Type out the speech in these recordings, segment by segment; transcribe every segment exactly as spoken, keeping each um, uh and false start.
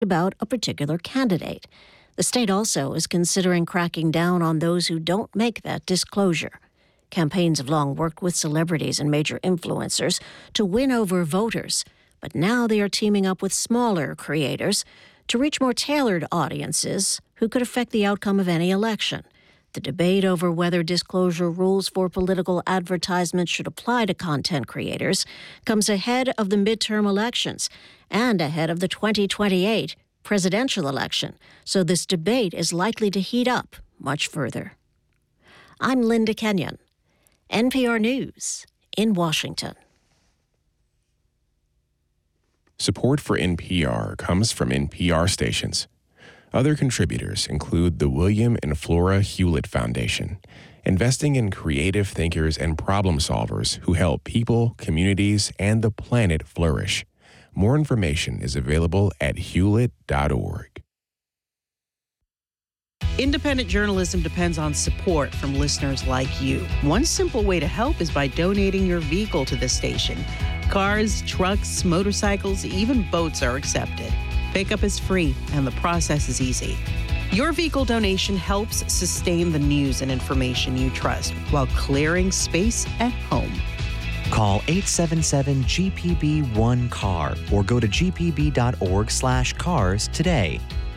about a particular candidate. The state also is considering cracking down on those who don't make that disclosure. Campaigns have long worked with celebrities and major influencers to win over voters, but now they are teaming up with smaller creators to reach more tailored audiences who could affect the outcome of any election. The debate over whether disclosure rules for political advertisements should apply to content creators comes ahead of the midterm elections and ahead of the twenty twenty-eight presidential election, so this debate is likely to heat up much further. I'm Linda Kenyon, N P R News in Washington. Support for N P R comes from N P R stations. Other contributors include the William and Flora Hewlett Foundation, investing in creative thinkers and problem solvers who help people, communities, and the planet flourish. More information is available at hewlett dot org. Independent journalism depends on support from listeners like you. One simple way to help is by donating your vehicle to the station. Cars, trucks, motorcycles, even boats are accepted. Pickup is free, and the process is easy. Your vehicle donation helps sustain the news and information you trust while clearing space at home. Call eight seven seven G P B one C A R or go to g p b dot org slash cars today.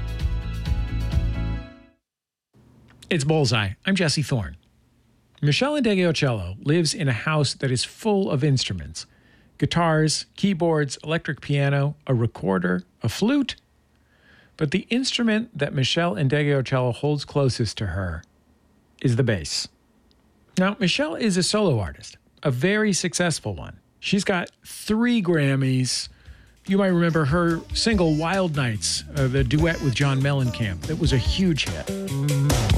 It's Bullseye. I'm Jesse Thorne. Meshell Ndegeocello lives in a house that is full of instruments. Guitars, keyboards, electric piano, a recorder, a flute. But the instrument that Meshell Ndegeocello holds closest to her is the bass. Now, Meshell is a solo artist, a very successful one. She's got three Grammys. You might remember her single Wild Nights, uh, the duet with John Mellencamp. That was a huge hit.